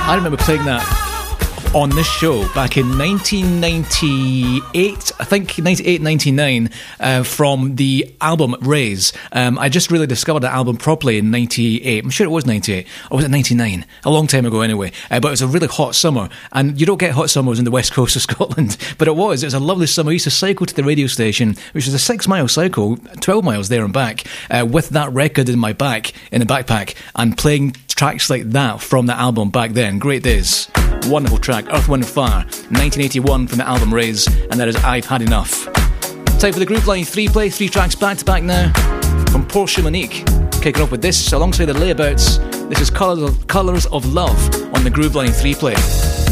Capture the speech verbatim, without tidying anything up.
I remember playing that on this show back in nineteen ninety-eight, I think ninety-eight, ninety-nine, uh, from the album Raise. Um, I just really discovered that album properly in ninety-eight. I'm sure it was ninety-eight, or was it ninety-nine? A long time ago anyway. Uh, but it was a really hot summer, and you don't get hot summers in the west coast of Scotland, but it was. It was a lovely summer. I used to cycle to the radio station, which was a six-mile cycle, twelve miles there and back, uh, with that record in my back, in a backpack, and playing tracks like that from the album back then. Great days. Wonderful track, Earth, Wind and Fire, nineteen eighty-one from the album Raise, and that is I've Had Enough. Time for the Groove Line three play, three tracks back to back now, from Portia Monique. Kicking off with this alongside the Layabouts. This is Colours of, Colours of Love on the Groove Line three play.